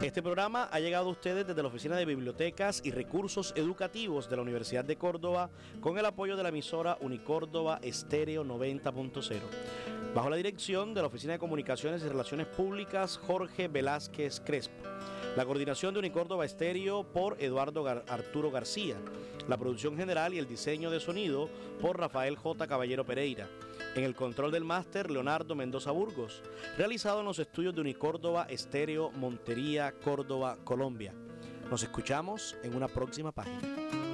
Este programa ha llegado a ustedes desde la Oficina de Bibliotecas y Recursos Educativos de la Universidad de Córdoba con el apoyo de la emisora Unicórdoba Estéreo 90.0. Bajo la dirección de la Oficina de Comunicaciones y Relaciones Públicas Jorge Velázquez Crespo. La coordinación de Unicórdoba Estéreo por Eduardo Arturo García. La producción general y el diseño de sonido por Rafael J. Caballero Pereira. En el control del máster, Leonardo Mendoza Burgos. Realizado en los estudios de Unicórdoba Estéreo, Montería, Córdoba, Colombia. Nos escuchamos en una próxima página.